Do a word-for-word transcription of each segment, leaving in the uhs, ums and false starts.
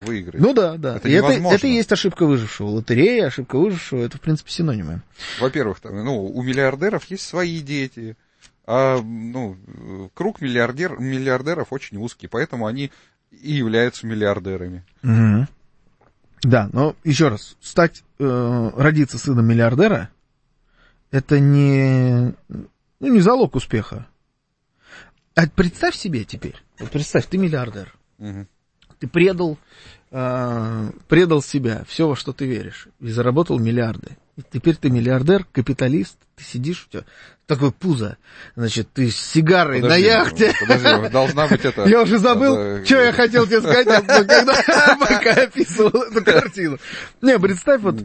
выиграть. Ну да, да. Это и невозможно. Это, это и есть ошибка выжившего. Лотерея, ошибка выжившего, это, в принципе, синонимы. Во-первых, там, ну, у миллиардеров есть свои дети, а ну, круг миллиардер, миллиардеров очень узкий, поэтому они и являются миллиардерами. Угу. Да, но еще раз, стать, э, родиться сыном миллиардера, это не, ну, не залог успеха. А представь себе теперь, вот представь, ты миллиардер, Угу. ты предал, э, предал себя, все, во что ты веришь, и заработал миллиарды. И теперь ты миллиардер, капиталист, ты сидишь, у тебя такое пузо, значит, ты с сигарой Подожди, на яхте. Подожди, должна быть это... Я уже забыл, это... что я хотел тебе сказать, когда пока описывал эту картину. Не, представь, вот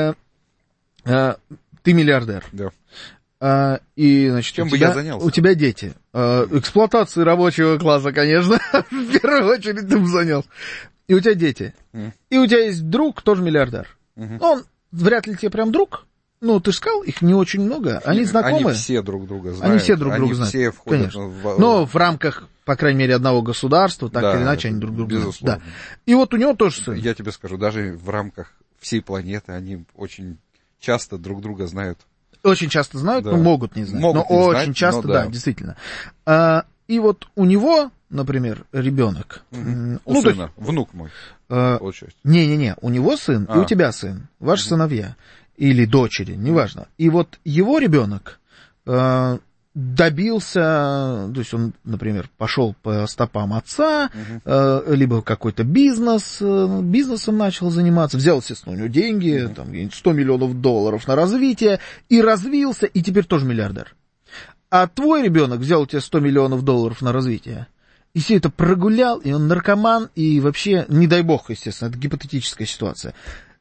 ты миллиардер. Да. А, и, значит, Чем у бы тебя, я занялся? У тебя дети. А, эксплуатацией рабочего класса, конечно. В первую очередь ты бы занялся. И у тебя дети. Mm. И у тебя есть друг, тоже миллиардер. Mm-hmm. Он вряд ли тебе прям друг. Ну, ты же сказал, их не очень много. Они знакомы. Они все друг друга знают. Они все друг друга они знают. Все входят конечно. В... Но в рамках, по крайней мере, одного государства, так да, или иначе, они друг друга знают. Да. И вот у него тоже сын. Я тебе скажу, даже в рамках всей планеты они очень часто друг друга знают. Очень часто знают, да. но могут не знать. Могут но не очень знать, часто, но да, да, действительно. А, и вот у него, например, ребенок. Угу. Ну, у сына, есть, внук мой, а, получается. Не-не-не, у него сын, а. и у тебя сын, ваши угу. сыновья. Или дочери, неважно. И вот его ребенок а, добился, то есть он, например, пошел по стопам отца, угу. э, либо какой-то бизнес, э, бизнесом начал заниматься, взял, естественно, у него деньги, угу. там, сто миллионов долларов на развитие, и развился, и теперь тоже миллиардер. А твой ребенок взял у тебя сто миллионов долларов на развитие, и все это прогулял, и он наркоман, и вообще, не дай бог, естественно, это гипотетическая ситуация.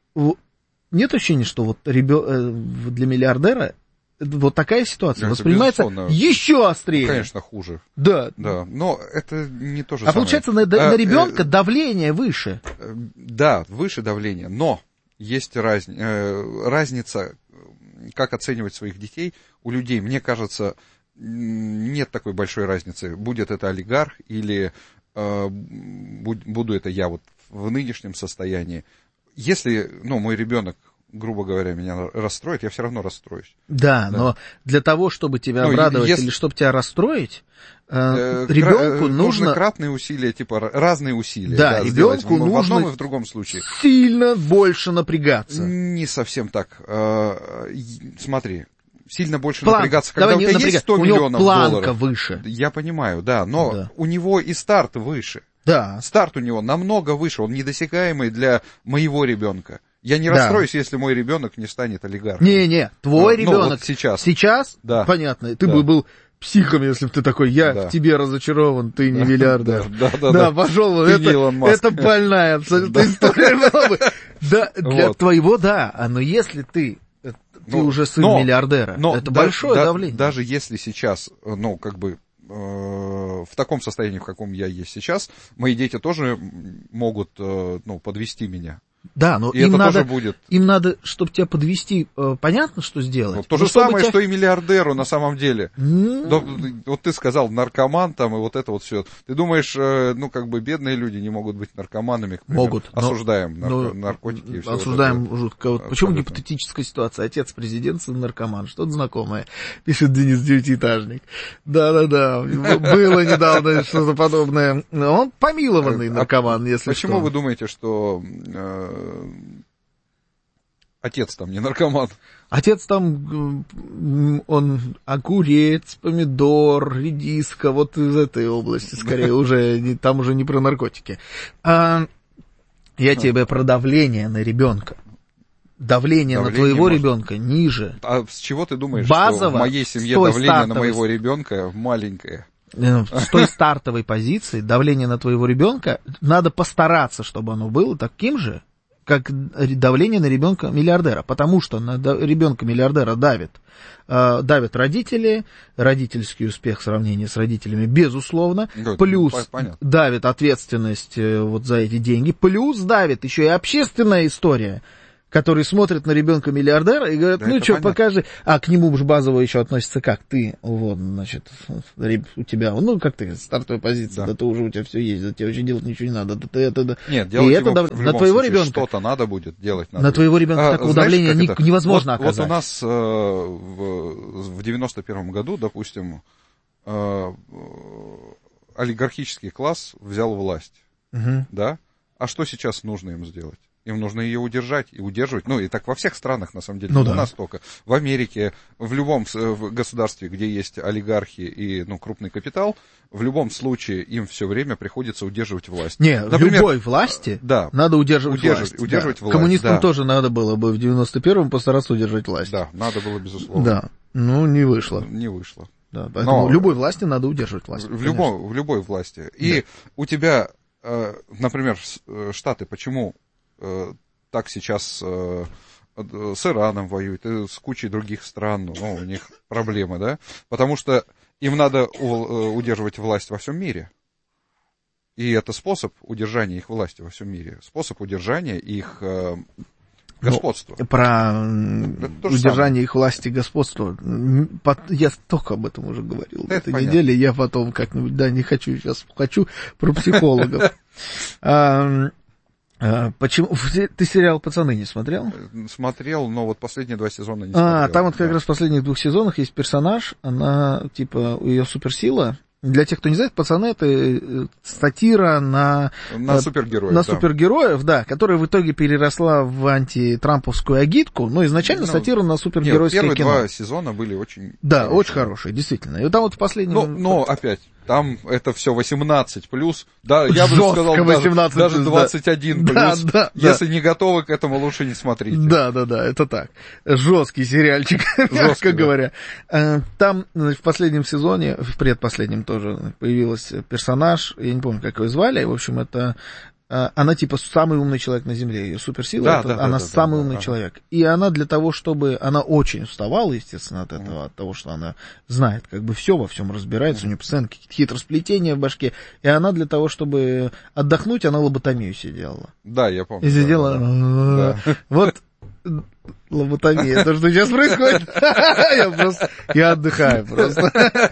Нет ощущения, что вот ребен... для миллиардера вот такая ситуация это воспринимается еще острее. Конечно, хуже. Да. Да. Но это не то же а самое. Получается, на, а, на ребенка э, давление выше. Э, да, выше давление. Но есть раз, э, разница, как оценивать своих детей у людей. Мне кажется, нет такой большой разницы. Будет это олигарх или э, будь, буду это я вот в нынешнем состоянии. Если, ну, мой ребенок, грубо говоря, меня расстроит, я все равно расстроюсь. Да, да. Но для того, чтобы тебя ну, обрадовать если... или чтобы тебя расстроить, э, ребенку кра... нужно... нужно кратные усилия, типа разные усилия. Да, да ребенку нужно в одном и в другом случае. Сильно больше напрягаться. Не совсем так. Смотри, сильно больше План. напрягаться, когда Давай у тебя напряг... есть сто у миллионов него планка долларов. Выше. Я понимаю, да, но да. у него и старт выше. Да. Старт у него намного выше, он недосягаемый для моего ребенка. Я не расстроюсь, да. если мой ребенок не станет олигархом. Не-не, твой ну, ребенок ну, вот сейчас. Сейчас, да. понятно, ты да. бы был психом, если бы ты такой, я да. в тебе разочарован, ты не миллиардер. Да, да, да. Да, пожалуй, это, это больная абсолютно история была бы. Да, для вот. твоего, да, но если ты, ты но, уже сын но, миллиардера, но, это да, большое да, давление. Даже если сейчас, ну, как бы, в таком состоянии, в каком я есть сейчас, мои дети тоже могут, ну, подвести меня. Да, но и им это надо, тоже будет. Им надо, чтобы тебя подвести, понятно, что сделать. Ну, то же самое, тебя... что и миллиардеру на самом деле. Mm. Да, вот ты сказал, наркоман там и вот это вот все. Ты думаешь, ну, как бы бедные люди не могут быть наркоманами? Могут. Осуждаем но, нарко... наркотики и все. Осуждаем вот жутко. Вот почему абсолютно. Гипотетическая ситуация? Отец президент, сын наркоман. Что-то знакомое. Пишет Денис Девятиэтажник. Да-да-да. Было недавно что-то подобное. Он помилованный наркоман, если что. Почему вы думаете, что... Отец там не наркоман. Отец там, он огурец, помидор, редиска, вот из этой области, скорее, уже, там уже не про наркотики. А, я тебе про давление на ребенка. Давление, давление на твоего может... ребенка ниже. А с чего ты думаешь, базово, что в моей семье давление стартовой... на моего ребенка маленькое? С той стартовой позиции давление на твоего ребенка надо постараться, чтобы оно было таким же, как давление на ребенка миллиардера, потому что на ребенка миллиардера давит, э, давят родители, родительский успех в сравнении с родителями, безусловно, да, плюс понятно. Давит ответственность вот за эти деньги, плюс давит еще и общественная история, которые смотрят на ребенка миллиардера и говорят, да, ну что, покажи. А к нему же базово еще относится как ты, вот, значит, у тебя, ну, как ты, стартовая позиция, да, да ты уже, у тебя все есть, да тебе вообще делать ничего не надо. Да, ты, это, да. Нет, делать и его это, в на твоего случае, ребенка что-то надо будет делать. Надо на будет. твоего ребенка а, такого знаешь, давления не, невозможно вот, оказать. Вот у нас э, в, в девяносто первом году, допустим, э, олигархический класс взял власть, угу. да? А что сейчас нужно им сделать? Им нужно ее удержать и удерживать. Ну, и так во всех странах, на самом деле, ну, не да. у нас только. В Америке, в любом в государстве, где есть олигархи и ну, крупный капитал, в любом случае им все время приходится удерживать власть. Не, Например, в любой власти да, надо удерживать, удерживать власть. Удерживать да. власть. Коммунистам да. тоже надо было бы в девяносто первом постараться удержать власть. Да, надо было, безусловно. Да, ну, не вышло. Не вышло. Да, поэтому Но любой власти надо удерживать власть. В любой, в любой власти. И да. у тебя, например, Штаты, почему так сейчас с Ираном воюют, и с кучей других стран, ну, у них проблемы, да? Потому что им надо удерживать власть во всем мире. И это способ удержания их власти во всем мире, способ удержания их господства. Ну, про удержание их власти и господства. Я столько об этом уже говорил на этой неделе. Я потом как-нибудь, да, не хочу сейчас, хочу про психологов. Почему? Ты сериал «Пацаны» не смотрел? Смотрел, но вот последние два сезона не а, смотрел. А, там вот как да. раз в последних двух сезонах есть персонаж, она, типа, ее суперсила. Для тех, кто не знает, «Пацаны» — это сатира на... На супергероев, На да. супергероев, да, которая в итоге переросла в антитрамповскую агитку, но изначально ну, сатира на супергеройское нет, первые кино. два сезона были очень... Да, хорошие. очень хорошие, действительно. И там вот в последнем... Но, но опять, там это все восемнадцать плюс, да, я бы сказал, восемнадцать даже, даже двадцать один да. плюс. Да, да, если да. не готовы к этому, лучше не смотрите. Да, да, да, это так. Жесткий сериальчик, мягко говоря. Там в последнем сезоне, в предпоследнем тоже появился персонаж, я не помню, как его звали, в общем, это... Она типа самый умный человек на Земле, ее суперсила, да, это, да, она да, самый да, умный да, человек. И она для того, чтобы... Она очень уставала, естественно, от этого, mm. от того, что она знает как бы все, во всем разбирается, mm. у нее постоянно какие-то хитросплетения в башке. И она для того, чтобы отдохнуть, она лоботомию себе делала. Да, я помню. И сидела... Да, да. Вот... Лоботомия, то, что сейчас происходит, я просто... Я отдыхаю просто.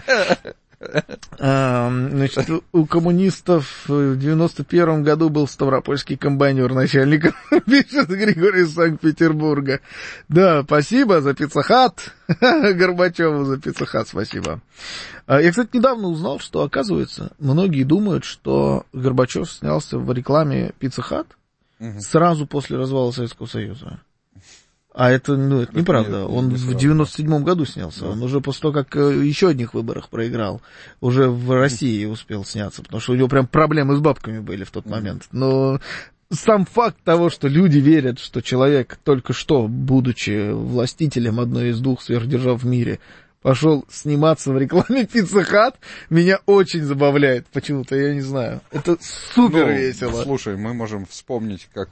Значит, у коммунистов в девяносто первом году был ставропольский комбайнер начальником, пишет Григорий из Санкт-Петербурга. Да, спасибо за пиццахат, Горбачеву за пиццахат, спасибо. Я, кстати, недавно узнал, что, оказывается, многие думают, что Горбачев снялся в рекламе пиццахат угу. сразу после развала Советского Союза. А это, ну, это неправда. Нет, он не в девяносто седьмом году снялся. Да. Он уже после того, как еще одних выборах проиграл, уже в России успел сняться, потому что у него прям проблемы с бабками были в тот момент. Но сам факт того, что люди верят, что человек, только что, будучи властителем одной из двух сверхдержав в мире, пошел сниматься в рекламе Pizza Hut, меня очень забавляет почему-то, я не знаю. Это супер ну, весело. Слушай, мы можем вспомнить, как...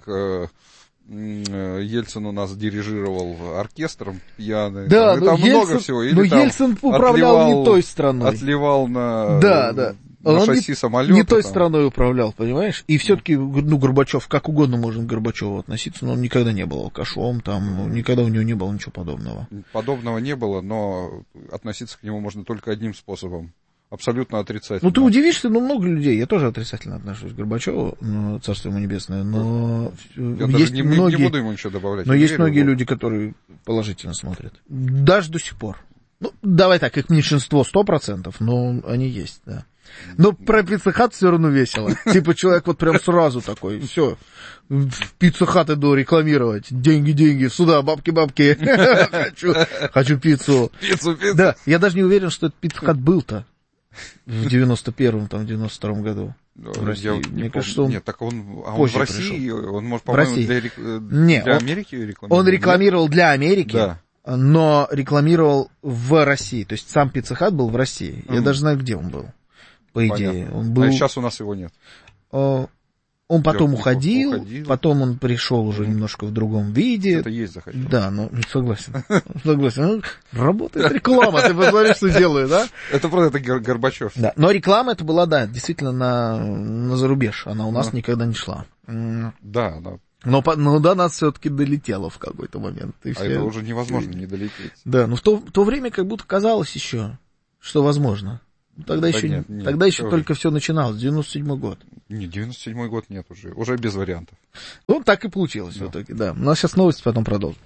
Ельцин у нас дирижировал оркестром пьяный. Да, там, но там Ельцин, много всего. Или но Ельцин управлял отливал, не той страной. Отливал на, да, да. на Он шасси не, самолета. Не той там. страной управлял, понимаешь? И все-таки, ну, Горбачев, как угодно можно к Горбачеву относиться, но он никогда не был алкашом, там, ну, никогда у него не было ничего подобного. Подобного не было, но относиться к нему можно только одним способом. Абсолютно отрицательно. Ну, ты удивишься, но много людей, я тоже отрицательно отношусь к Горбачеву, ну, царство ему небесное, но я есть не, многие, не буду ему ничего добавлять. Но есть многие люди, которые положительно смотрят. Даже до сих пор. Ну, давай так, их меньшинство сто процентов, но они есть, да. Но про Pizza Hut все равно весело. Типа человек вот прям сразу такой, все, Pizza Hut иду рекламировать, деньги, деньги, сюда, бабки, бабки, хочу, хочу пиццу. Пиццу, пиццу. Да, я даже не уверен, что этот Pizza Hut был-то. В девяносто первом, там, девяносто втором году. Да, в России. Я Мне помню. кажется, он Нет, так он, а он в России, пришел. Он, может, по-моему, для, рек... Нет, для он, Америки рекламировал? Он рекламировал Нет? для Америки, да. но рекламировал в России. То есть сам Pizza Hut был в России. Mm. Я даже знаю, где он был, по идее. Он был... А сейчас у нас его нет. Он потом уходил, уходил, потом он пришел уже немножко в другом виде. Это есть захотел. Да, ну, согласен. Согласен. Ну, работает реклама, ты посмотри, что делает, да? Это просто это Горбачев. Да, но реклама это была, да, действительно на, на зарубеж. Она у нас никогда не шла. Да, да. Но, но до нас все-таки долетело в какой-то момент. И а все... это уже невозможно не долететь. Да, но в то, в то время как будто казалось еще, что возможно. Тогда да еще, нет, нет, тогда еще уже... только все начиналось, девяносто седьмой год. Нет, девяносто седьмой год нет уже, уже без вариантов. Ну, так и получилось да. в итоге, да. У нас сейчас новости, потом продолжим.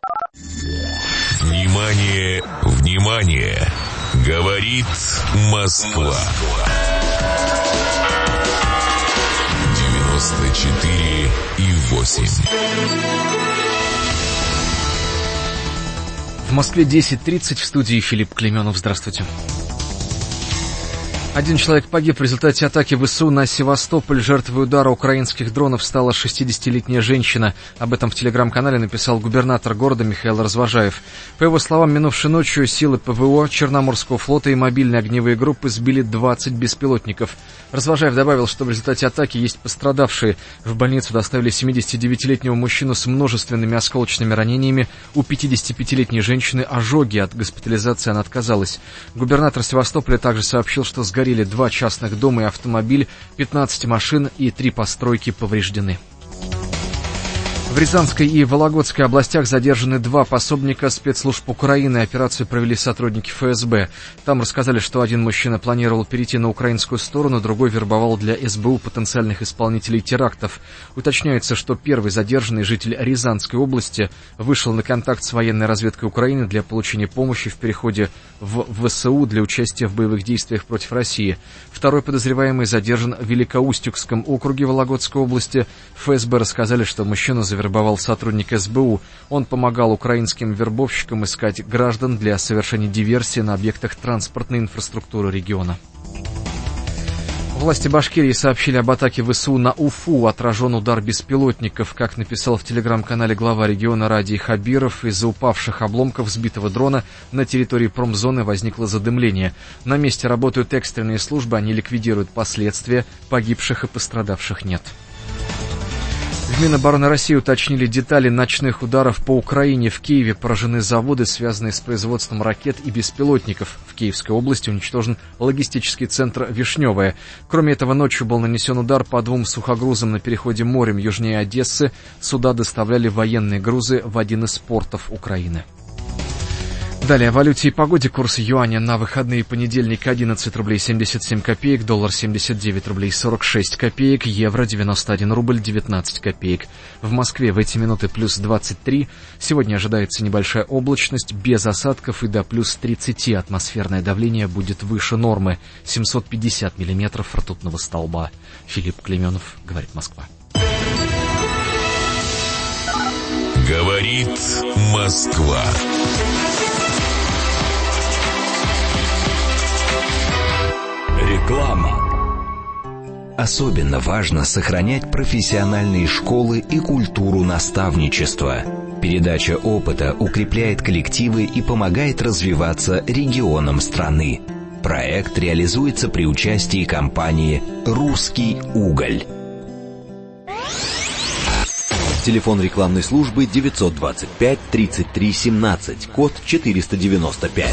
Внимание, внимание! Говорит Москва. девяносто четыре и восемь. В Москве десять тридцать, в студии Филипп Клейменов. Здравствуйте. Один человек погиб в результате атаки ВСУ на Севастополь. Жертвой удара украинских дронов стала шестидесятилетняя женщина. Об этом в телеграм-канале написал губернатор города Михаил Развожаев. По его словам, минувшей ночью силы ПВО Черноморского флота и мобильные огневые группы сбили двадцать беспилотников. Развожаев добавил, что в результате атаки есть пострадавшие. В больницу доставили семидесятидевятилетнего мужчину с множественными осколочными ранениями. У пятидесятипятилетней женщины ожоги, от госпитализации она отказалась. Губернатор Севастополя также сообщил, что сгорели два частных дома и автомобиль, пятнадцать машин и три постройки повреждены. В Рязанской и Вологодской областях задержаны два пособника спецслужб Украины. Операцию провели сотрудники эф эс бэ. Там рассказали, что один мужчина планировал перейти на украинскую сторону, другой вербовал для эс бэ у потенциальных исполнителей терактов. Уточняется, что первый задержанный, житель Рязанской области, вышел на контакт с военной разведкой Украины для получения помощи в переходе в вэ эс у для участия в боевых действиях против России. Второй подозреваемый задержан в Великоустюгском округе Вологодской области. эф эс бэ рассказали, что мужчину завербовал вербовал сотрудник эс бэ у. Он помогал украинским вербовщикам искать граждан для совершения диверсии на объектах транспортной инфраструктуры региона. Власти Башкирии сообщили об атаке вэ эс у на Уфу. Отражен удар беспилотников. Как написал в телеграм-канале глава региона Радий Хабиров, из-за упавших обломков сбитого дрона на территории промзоны возникло задымление. На месте работают экстренные службы, они ликвидируют последствия, погибших и пострадавших нет. В Минобороны России уточнили детали ночных ударов по Украине. В Киеве поражены заводы, связанные с производством ракет и беспилотников. В Киевской области уничтожен логистический центр «Вишневое». Кроме этого, ночью был нанесен удар по двум сухогрузам на переходе морем южнее Одессы. Суда доставляли военные грузы в один из портов Украины. Далее о валюте и погоде. Курс юаня на выходные: понедельник одиннадцать рублей семьдесят семь копеек, доллар семьдесят девять рублей сорок шесть копеек, евро девяносто один рубль девятнадцать копеек. В Москве в эти минуты плюс двадцать три. Сегодня ожидается небольшая облачность, без осадков и до плюс тридцати. Атмосферное давление будет выше нормы. семьсот пятьдесят миллиметров ртутного столба. Филипп Клейменов, говорит Москва. Говорит Москва. Реклама. Особенно важно сохранять профессиональные школы и культуру наставничества. Передача опыта укрепляет коллективы и помогает развиваться регионам страны. Проект реализуется при участии компании «Русский уголь». Телефон рекламной службы девятьсот двадцать пять тридцать три семнадцать, код четыреста девяносто пять.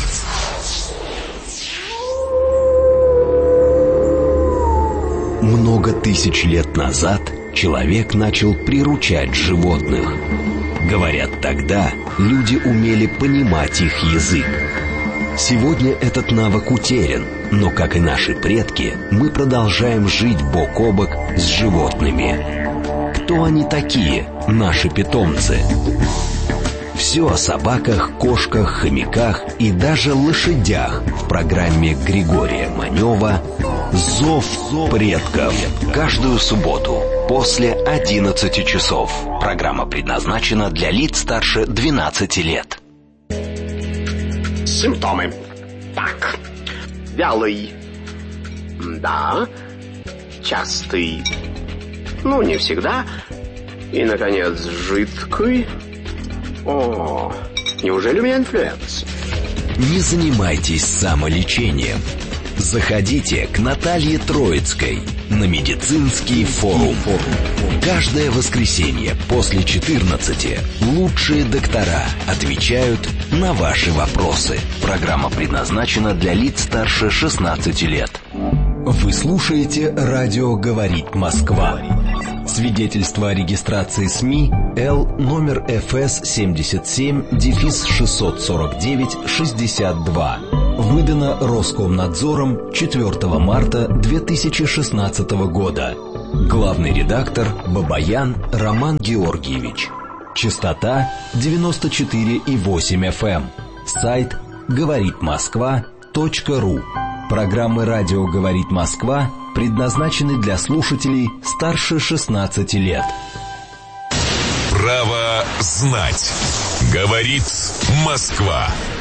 Много тысяч лет назад человек начал приручать животных. Говорят, тогда люди умели понимать их язык. Сегодня этот навык утерян, но, как и наши предки, мы продолжаем жить бок о бок с животными. Кто они такие, наши питомцы? Все о собаках, кошках, хомяках и даже лошадях в программе Григория Манева «Зов предков». Каждую субботу после одиннадцати часов. Программа предназначена для лиц старше двенадцати лет. Симптомы. Так. Вялый. Да. Частый. Ну, не всегда. И, наконец, жидкий. О, неужели у меня инфлюенс? Не занимайтесь самолечением. Заходите к Наталье Троицкой на медицинский форум. Каждое воскресенье после четырнадцати лучшие доктора отвечают на ваши вопросы. Программа предназначена для лиц старше шестнадцати лет. Вы слушаете «Радио говорит Москва». Свидетельство о регистрации СМИ Л номер эф эс семьдесят семь шестьсот сорок девять шестьдесят два. Выдано Роскомнадзором четвёртого марта две тысячи шестнадцатого года. Главный редактор Бабаян Роман Георгиевич. Частота девяносто четыре и восемь эф эм. Сайт говорит москва точка ру. Программы «Радио говорит Москва» предназначены для слушателей старше шестнадцати лет. Право знать. Говорит Москва.